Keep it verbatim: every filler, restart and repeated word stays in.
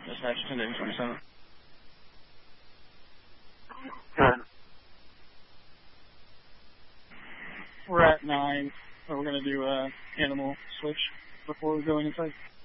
Dispatch ten to twenty-seven. Good. We're at nine, so we're going to do a animal switch before we go inside.